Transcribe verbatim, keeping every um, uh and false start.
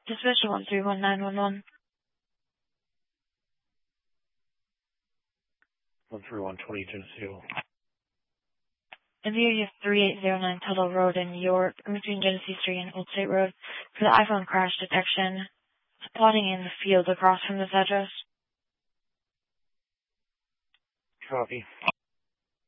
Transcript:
Dispatch one three one nine one one. one three one twenty Geneseo. In view of three eight zero nine Tuttle Road in York, between Genesee Street and Old State Road, for the iPhone crash detection, spotting in the field across from this address. Copy.